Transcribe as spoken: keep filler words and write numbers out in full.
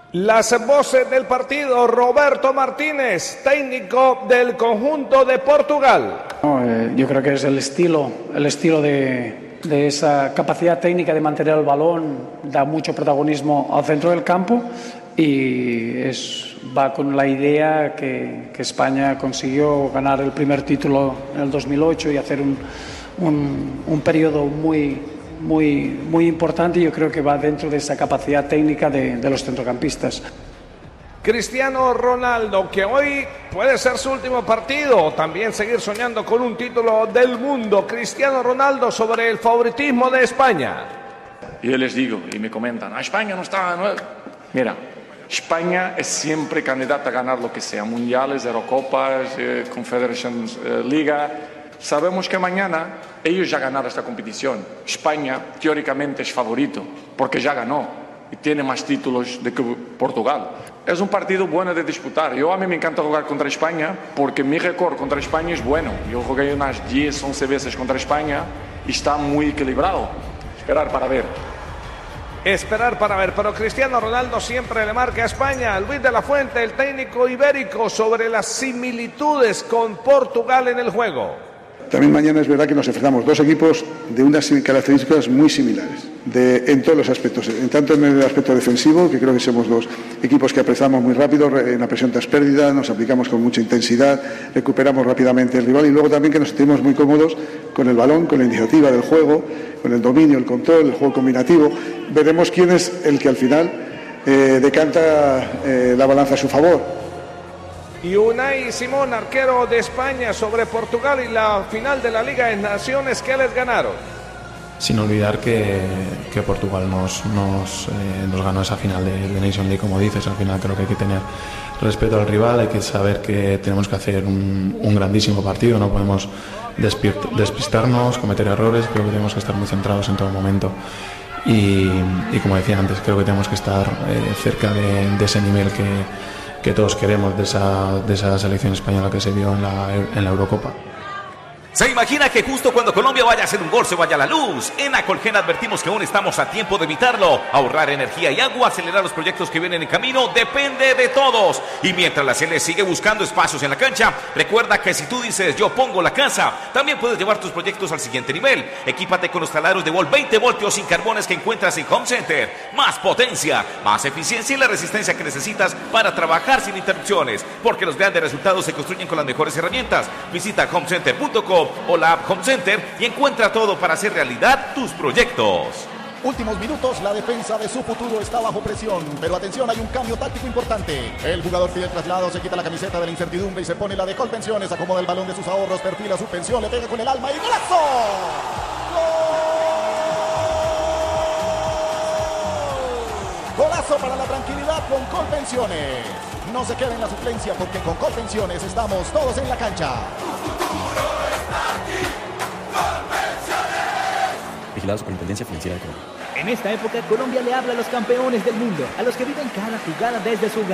Las voces del partido, Roberto Martínez, técnico del conjunto de Portugal. No, eh, yo creo que es el estilo, el estilo de, de esa capacidad técnica de mantener el balón, da mucho protagonismo al centro del campo y es, va con la idea que, que España consiguió ganar el primer título en el dos mil ocho y hacer un, un, un periodo muy... Muy, muy importante y yo creo que va dentro de esa capacidad técnica de, de los centrocampistas. Cristiano Ronaldo, que hoy puede ser su último partido, también seguir soñando con un título del mundo. Cristiano Ronaldo sobre el favoritismo de España. Yo les digo, y me comentan, ¿a España no está? No? Mira, España es siempre candidata a ganar lo que sea, mundiales, Eurocopas, eh, Confederations eh, Liga. Sabemos que mañana ellos ya ganaron esta competición. España teóricamente es favorito porque ya ganó y tiene más títulos de que Portugal. Es un partido bueno de disputar. Yo a mí me encanta jugar contra España porque mi récord contra España es bueno. Yo jugué unas diez, once veces contra España y está muy equilibrado. Esperar para ver. Esperar para ver, pero Cristiano Ronaldo siempre le marca a España. Luis de la Fuente, el técnico ibérico, sobre las similitudes con Portugal en el juego. También mañana es verdad que nos enfrentamos dos equipos de unas características muy similares, de, en todos los aspectos, en tanto en el aspecto defensivo, que creo que somos dos equipos que apresamos muy rápido, en la presión tras pérdida, nos aplicamos con mucha intensidad, recuperamos rápidamente el rival y luego también que nos sentimos muy cómodos con el balón, con la iniciativa del juego, con el dominio, el control, el juego combinativo. Veremos quién es el que al final eh, decanta eh, la balanza a su favor. Y Unai Simón, arquero de España, sobre Portugal y la final de la Liga de Naciones, que les ganaron. Sin olvidar que, que Portugal nos, nos, eh, nos ganó esa final de, de Nation League, como dices. Al final creo que hay que tener respeto al rival, hay que saber que tenemos que hacer un, un grandísimo partido, no podemos despistarnos, cometer errores, creo que tenemos que estar muy centrados en todo momento. Y, y como decía antes, creo que tenemos que estar eh, cerca de, de ese nivel que que todos queremos de esa, de esa selección española que se vio en la, en la Eurocopa. ¿Se imagina que justo cuando Colombia vaya a hacer un gol se vaya la luz? En Acolgen advertimos que aún estamos a tiempo de evitarlo. Ahorrar energía y agua, acelerar los proyectos que vienen en camino, depende de todos. Y mientras la C L sigue buscando espacios en la cancha, recuerda que si tú dices yo pongo la casa, también puedes llevar tus proyectos al siguiente nivel. Equípate con los taladros de Volt veinte voltios sin carbones que encuentras en Home Center. Más potencia, más eficiencia y la resistencia que necesitas para trabajar sin interrupciones. Porque los grandes resultados se construyen con las mejores herramientas. Visita home center punto com o la app Home Center y encuentra todo para hacer realidad tus proyectos. Últimos minutos, la defensa de su futuro está bajo presión, pero atención, hay un cambio táctico importante. El jugador pide el traslado, se quita la camiseta de la incertidumbre y se pone la de Colpensiones, acomoda el balón de sus ahorros, perfila su pensión, le pega con el alma y ¡golazo! ¡Gol! Golazo para la tranquilidad con Colpensiones. No se quede en la suplencia porque con Colpensiones estamos todos en la cancha. Vigilado Superintendencia Financiera de Colombia. En esta época, Colombia le habla a los campeones del mundo, a los que viven cada jugada desde su hogar.